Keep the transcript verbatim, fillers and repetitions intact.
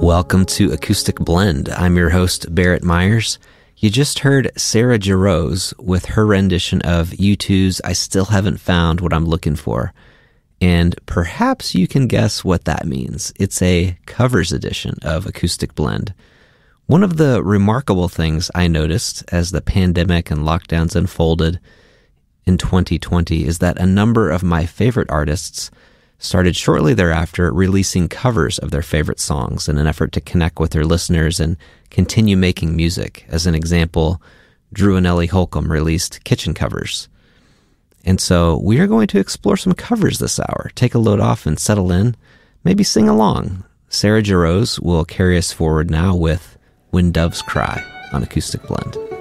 Welcome to Acoustic Blend. I'm your host, Barrett Myers. You just heard Sarah Jarosz with her rendition of U two's I Still Haven't Found What I'm Looking For. And perhaps you can guess what that means. It's a covers edition of Acoustic Blend. One of the remarkable things I noticed as the pandemic and lockdowns unfolded in twenty twenty is that a number of my favorite artists started shortly thereafter releasing covers of their favorite songs in an effort to connect with their listeners and continue making music. As an example, Drew and Ellie Holcomb released Kitchen Covers. And so we are going to explore some covers this hour. Take a load off and settle in. Maybe sing along. Sarah Jarosz will carry us forward now with When Doves Cry on Acoustic Blend.